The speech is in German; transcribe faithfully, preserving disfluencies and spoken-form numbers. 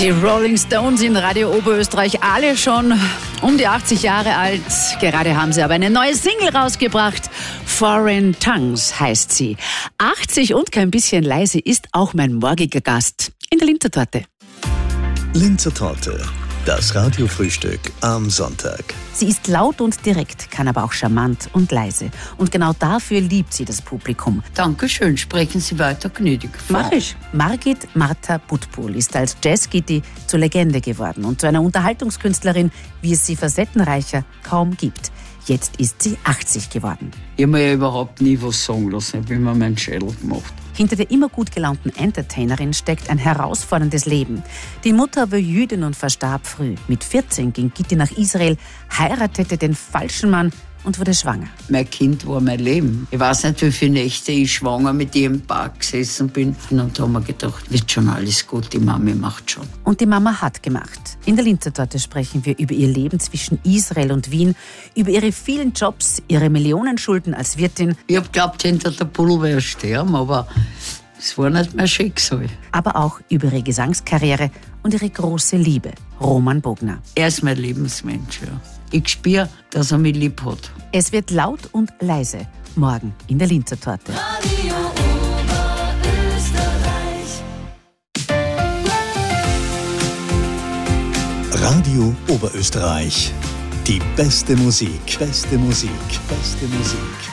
Die Rolling Stones in Radio Oberösterreich, alle schon um die achtzig Jahre alt. Gerade haben sie aber eine neue Single rausgebracht. Foreign Tongues heißt sie. achtzig und kein bisschen leise ist auch mein morgiger Gast in der Linzer Torte. Linzer Torte, das Radiofrühstück am Sonntag. Sie ist laut und direkt, kann aber auch charmant und leise. Und genau dafür liebt sie das Publikum. Dankeschön, sprechen Sie weiter gnädig. Mach ich. Margit Martha Buttpohl ist als Jazzgitti zur Legende geworden und zu einer Unterhaltungskünstlerin, wie es sie facettenreicher kaum gibt. Jetzt ist sie achtzig geworden. Ich habe mir ja überhaupt nie was sagen lassen, ich habe immer meinen Schädel gemacht. Hinter der immer gut gelaunten Entertainerin steckt ein herausforderndes Leben. Die Mutter war Jüdin und verstarb früh. Mit vierzehn ging Gitti nach Israel, heiratete den falschen Mann und wurde schwanger. Mein Kind war mein Leben. Ich weiß nicht, wie viele Nächte ich schwanger mit ihr im Park gesessen bin. Und da haben wir gedacht, wird schon alles gut, die Mami macht schon. Und die Mama hat gemacht. In der Linzer Torte sprechen wir über ihr Leben zwischen Israel und Wien, über ihre vielen Jobs, ihre Millionenschulden als Wirtin. Ich hab geglaubt, hinter der Pulver sterben, aber es war nicht mein Schicksal. Aber auch über ihre Gesangskarriere und ihre große Liebe, Roman Bogner. Er ist mein Lebensmensch, ja. Ich spüre, dass er mich lieb hat. Es wird laut und leise, morgen in der Linzer Torte. Radio Oberösterreich. Radio Oberösterreich. Die beste Musik, beste Musik, beste Musik.